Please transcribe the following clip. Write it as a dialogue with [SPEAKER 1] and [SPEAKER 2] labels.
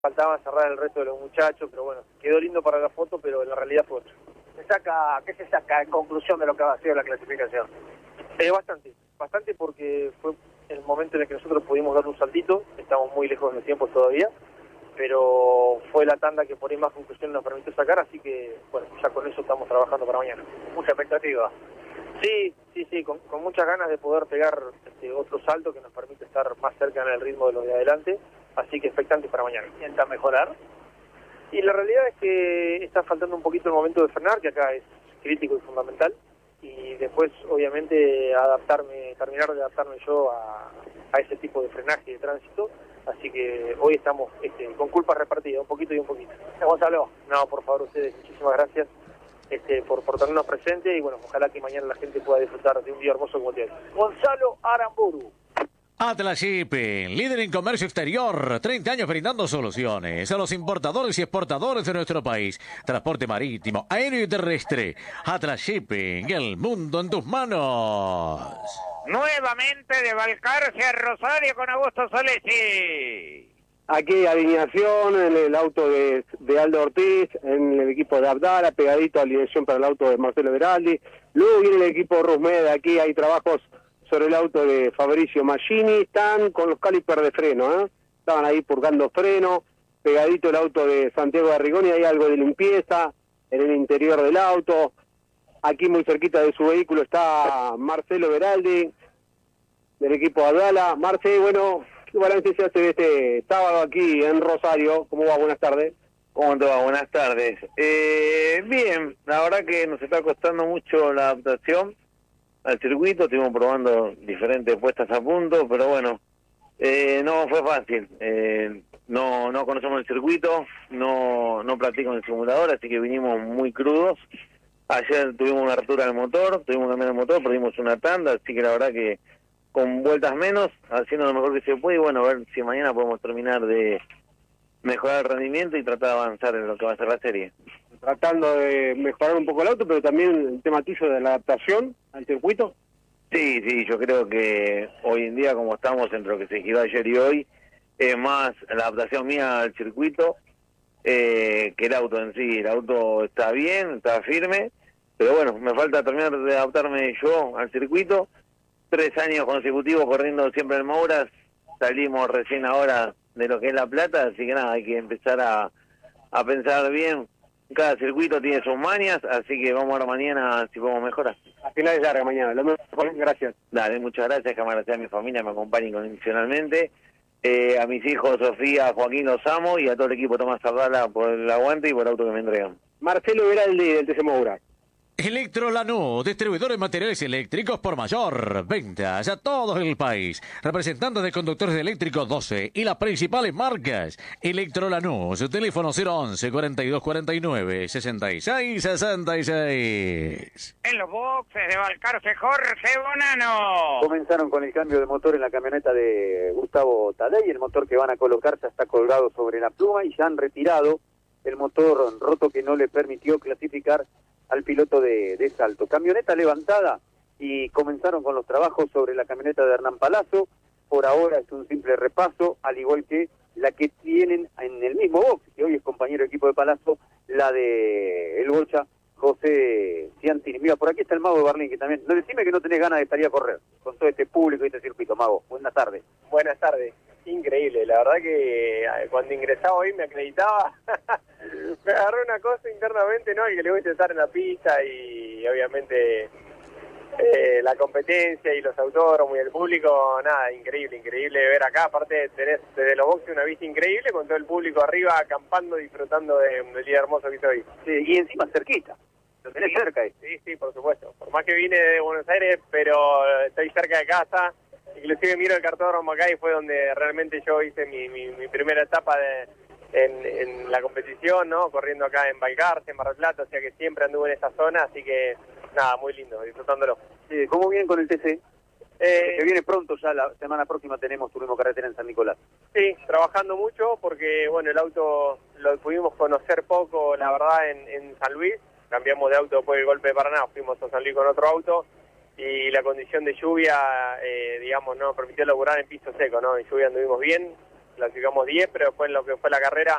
[SPEAKER 1] Faltaba cerrar el resto de los muchachos, pero bueno, quedó lindo para la foto, pero en la realidad fue otro.
[SPEAKER 2] ¿Qué se saca en conclusión de lo que ha sido la clasificación?
[SPEAKER 1] Bastante porque fue el momento en el que nosotros pudimos dar un saltito, estamos muy lejos del tiempo todavía, pero fue la tanda que por ahí más conclusión nos permitió sacar, así que bueno, ya con eso estamos trabajando para mañana.
[SPEAKER 2] Mucha expectativa.
[SPEAKER 1] Sí, con muchas ganas de poder pegar otro salto que nos permite estar más cerca en el ritmo de los de adelante, así que expectantes para mañana.
[SPEAKER 2] ¿Intenta mejorar?
[SPEAKER 1] Y la realidad es que está faltando un poquito el momento de frenar, que acá es crítico y fundamental, y después obviamente terminar de adaptarme yo a ese tipo de frenaje de tránsito, así que hoy estamos con culpas repartidas, un poquito y un poquito.
[SPEAKER 2] Gonzalo.
[SPEAKER 1] No, por favor ustedes, muchísimas gracias por tenernos presentes y bueno, ojalá que mañana la gente pueda disfrutar de un día hermoso como el de hoy.
[SPEAKER 2] Gonzalo Aramburu.
[SPEAKER 3] Atlas Shipping, líder en comercio exterior, 30 años brindando soluciones a los importadores y exportadores de nuestro país. Transporte marítimo, aéreo y terrestre. Atlas Shipping, el mundo en tus manos.
[SPEAKER 4] Nuevamente de Balcarce a Rosario con Augusto Solesi.
[SPEAKER 5] Aquí alineación en el auto de Aldo Ortiz, en el equipo de Abdala, pegadito a alineación para el auto de Marcelo Veraldi. Luego viene el equipo Rusmeda, aquí hay trabajos sobre el auto de Fabricio Maggini, están con los calipers de freno, estaban ahí purgando freno, pegadito el auto de Santiago de Arrigoni, hay algo de limpieza en el interior del auto. Aquí muy cerquita de su vehículo está Marcelo Veraldi, del equipo Abdala. Marce, bueno, ¿qué balance se hace de este sábado aquí en Rosario? ¿Cómo va? Buenas tardes.
[SPEAKER 6] ¿Cómo te va? Buenas tardes. Bien, la verdad que nos está costando mucho la adaptación al circuito, estuvimos probando diferentes puestas a punto, pero bueno, no fue fácil. No conocemos el circuito, no practico en el simulador, así que vinimos muy crudos. Ayer tuvimos una rotura del motor, tuvimos que cambiar el motor, perdimos una tanda, así que la verdad que con vueltas menos, haciendo lo mejor que se puede, y bueno, a ver si mañana podemos terminar de mejorar el rendimiento y tratar de avanzar en lo que va a ser la serie.
[SPEAKER 5] Tratando de mejorar un poco el auto, pero también el tema tuyo de la adaptación al circuito.
[SPEAKER 6] Sí, yo creo que hoy en día, como estamos entre lo que se giró ayer y hoy, es más la adaptación mía al circuito que el auto en sí. El auto está bien, está firme, pero bueno, me falta terminar de adaptarme yo al circuito. 3 años consecutivos corriendo siempre en Mouras, salimos recién ahora de lo que es La Plata, así que nada, hay que empezar a pensar bien. Cada circuito tiene sus mañas, así que vamos a ver mañana si podemos mejorar.
[SPEAKER 5] A finales larga mañana, lo mejor, gracias.
[SPEAKER 6] Dale, muchas gracias, que a mi familia me acompañe incondicionalmente, a mis hijos Sofía, Joaquín, los amo, y a todo el equipo Tomás Abdala por el aguante y por el auto que me entregan.
[SPEAKER 5] Marcelo Veraldi del TC Moura.
[SPEAKER 3] Electro Lanús, distribuidores de materiales eléctricos por mayor. Ventas a todo el país. Representantes de conductores eléctricos 12 y las principales marcas. Electro Lanús, teléfono 011 42 49 66 66.
[SPEAKER 4] En los boxes de Balcarce, Jorge Bonano.
[SPEAKER 7] Comenzaron con el cambio de motor en la camioneta de Gustavo Tadei. El motor que van a colocar ya está colgado sobre la pluma y ya han retirado el motor roto que no le permitió clasificar al piloto de salto. Camioneta levantada y comenzaron con los trabajos sobre la camioneta de Hernán Palazzo. Por ahora es un simple repaso, al igual que la que tienen en el mismo box, que hoy es compañero de equipo de Palazzo, la de el Bocha, José Ciantini. Mira, por aquí está el Mago de Berlín, que también... No, decime que no tenés ganas de salir a correr con todo este público y este circuito, Mago. Buenas tardes.
[SPEAKER 1] Buenas tardes. Increíble, la verdad que cuando ingresaba hoy me acreditaba, me agarró una cosa internamente, ¿no? Y que le gusta estar en la pista y obviamente la competencia y los autódromos y el público, nada, increíble ver acá. Aparte tenés desde los boxes una vista increíble con todo el público arriba acampando, disfrutando del día hermoso que estoy.
[SPEAKER 7] Sí, y encima cerquita. Lo tenés cerca ahí.
[SPEAKER 1] Sí, por supuesto. Por más que vine de Buenos Aires, pero estoy cerca de casa. Inclusive miro el cartódromo acá y fue donde realmente yo hice mi primera etapa en la competición, ¿no? Corriendo acá en Balcarce, en Mar del Plata, o sea que siempre anduve en esa zona, así que nada, muy lindo, disfrutándolo.
[SPEAKER 7] ¿Cómo vienen con el TC? Que viene pronto, ya la semana próxima tenemos turismo carretera en San Nicolás.
[SPEAKER 1] Sí, trabajando mucho porque, bueno, el auto lo pudimos conocer poco, la verdad, en San Luis. Cambiamos de auto después del golpe de Paraná, fuimos a San Luis con otro auto. Y la condición de lluvia, digamos, no permitió laburar en piso seco, ¿no? En lluvia anduvimos bien, clasificamos 10, pero después en lo que fue la carrera